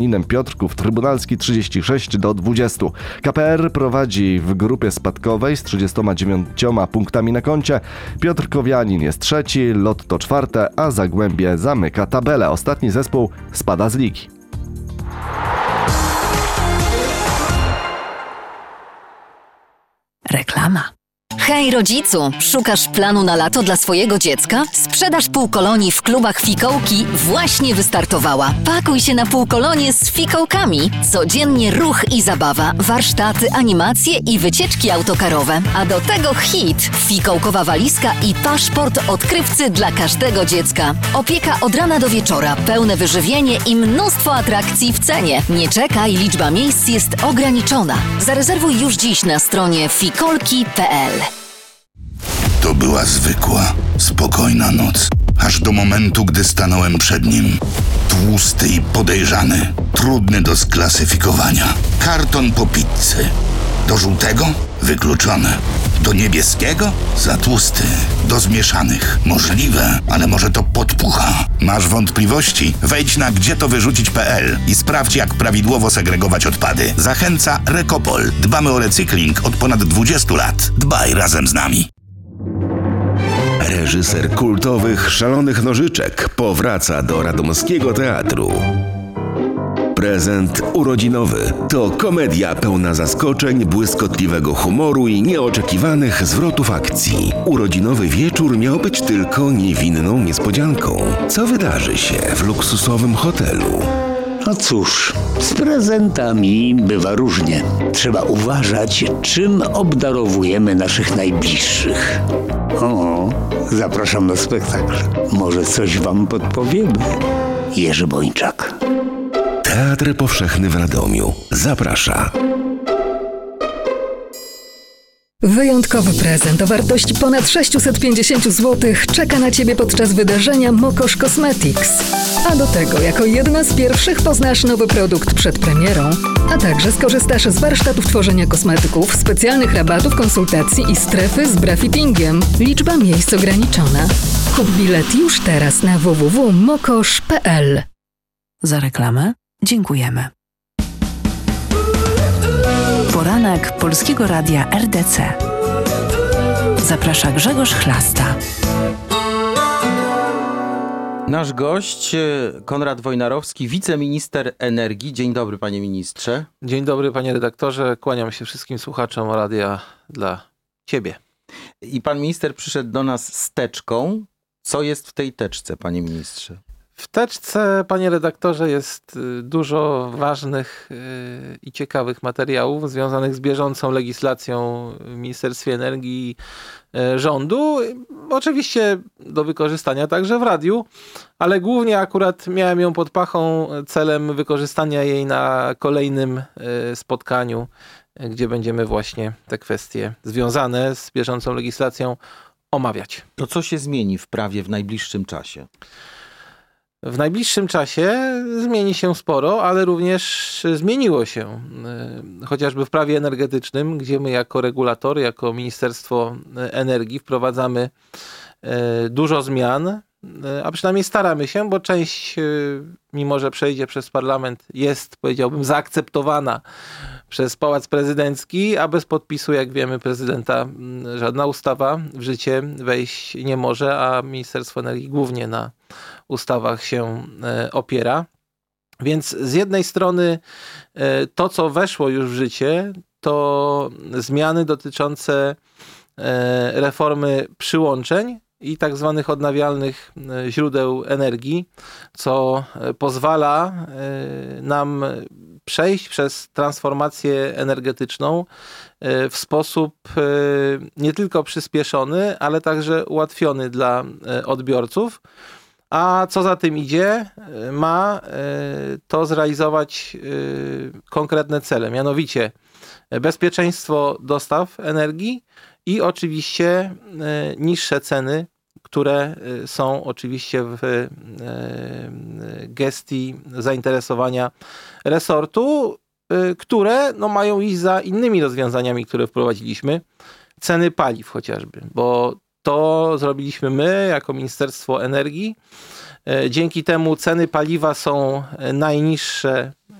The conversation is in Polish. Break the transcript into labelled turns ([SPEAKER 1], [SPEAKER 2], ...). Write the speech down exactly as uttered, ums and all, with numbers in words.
[SPEAKER 1] Ninem Piotrków Trybunalski trzydzieści sześć do dwudziestu. K P R prowadzi w grupie spadkowej z trzydziestoma dziewięcioma punktami na koncie. Piotrkowianin jest trzeci, Lotto czwarte, a Zagłębie zamyka tabelę. Ostatni zespół spada z ligi.
[SPEAKER 2] Reklama. Hej rodzicu, szukasz planu na lato dla swojego dziecka? Sprzedaż półkolonii w klubach Fikołki właśnie wystartowała. Pakuj się na półkolonie z fikołkami. Codziennie ruch i zabawa, warsztaty, animacje i wycieczki autokarowe. A do tego hit, fikołkowa walizka i paszport odkrywcy dla każdego dziecka. Opieka od rana do wieczora, pełne wyżywienie i mnóstwo atrakcji w cenie. Nie czekaj, liczba miejsc jest ograniczona. Zarezerwuj już dziś na stronie fikolki kropka p l.
[SPEAKER 3] To była zwykła, spokojna noc. Aż do momentu, gdy stanąłem przed nim. Tłusty i podejrzany. Trudny do sklasyfikowania. Karton po pizzy. Do żółtego? Wykluczone. Do niebieskiego? Za tłusty. Do zmieszanych? Możliwe, ale może to podpucha. Masz wątpliwości? Wejdź na gdzie to wyrzucić kropka p l i sprawdź, jak prawidłowo segregować odpady. Zachęca Rekopol. Dbamy o recykling od ponad dwudziestu lat. Dbaj razem z nami.
[SPEAKER 4] Reżyser kultowych Szalonych Nożyczek powraca do Radomskiego Teatru. Prezent urodzinowy to komedia pełna zaskoczeń, błyskotliwego humoru i nieoczekiwanych zwrotów akcji. Urodzinowy wieczór miał być tylko niewinną niespodzianką. Co wydarzy się w luksusowym hotelu?
[SPEAKER 5] No cóż, z prezentami bywa różnie. Trzeba uważać, czym obdarowujemy naszych najbliższych. O, zapraszam na spektakl. Może coś wam podpowiemy. Jerzy Bończak.
[SPEAKER 4] Teatr Powszechny w Radomiu zaprasza.
[SPEAKER 6] Wyjątkowy prezent o wartości ponad sześćset pięćdziesiąt złotych czeka na Ciebie podczas wydarzenia Mokosz Cosmetics. A do tego, jako jedna z pierwszych poznasz nowy produkt przed premierą, a także skorzystasz z warsztatów tworzenia kosmetyków, specjalnych rabatów, konsultacji i strefy z brafittingiem. Liczba miejsc ograniczona. Kup bilet już teraz na w w w kropka mokosz kropka p l.
[SPEAKER 2] Za reklamę dziękujemy. Poranek Polskiego Radia R D C. Zaprasza Grzegorz Chlasta.
[SPEAKER 7] Nasz gość Konrad Wojnarowski, wiceminister energii. Dzień dobry, panie ministrze.
[SPEAKER 8] Dzień dobry, panie redaktorze. Kłaniam się wszystkim słuchaczom radia dla ciebie.
[SPEAKER 7] I pan minister przyszedł do nas z teczką. Co jest w tej teczce, panie ministrze?
[SPEAKER 8] W teczce, panie redaktorze, jest dużo ważnych i ciekawych materiałów związanych z bieżącą legislacją w Ministerstwie Energii i rządu. Oczywiście do wykorzystania także w radiu, ale głównie akurat miałem ją pod pachą celem wykorzystania jej na kolejnym spotkaniu, gdzie będziemy właśnie te kwestie związane z bieżącą legislacją omawiać.
[SPEAKER 7] To co się zmieni w prawie w najbliższym czasie?
[SPEAKER 8] W najbliższym czasie zmieni się sporo, ale również zmieniło się. Chociażby w prawie energetycznym, gdzie my jako regulator, jako Ministerstwo Energii wprowadzamy dużo zmian, a przynajmniej staramy się, bo część, mimo że przejdzie przez parlament, jest, powiedziałbym, zaakceptowana przez Pałac Prezydencki, a bez podpisu, jak wiemy, prezydenta żadna ustawa w życie wejść nie może, a Ministerstwo Energii głównie na ustawach się opiera. Więc z jednej strony to, co weszło już w życie, to zmiany dotyczące reformy przyłączeń i tak zwanych odnawialnych źródeł energii, co pozwala nam przejść przez transformację energetyczną w sposób nie tylko przyspieszony, ale także ułatwiony dla odbiorców. A co za tym idzie, ma to zrealizować konkretne cele, mianowicie bezpieczeństwo dostaw energii i oczywiście niższe ceny, które są oczywiście w gestii zainteresowania resortu, które no, mają iść za innymi rozwiązaniami, które wprowadziliśmy. Ceny paliw chociażby, bo to zrobiliśmy my jako Ministerstwo Energii. Dzięki temu ceny paliwa są najniższe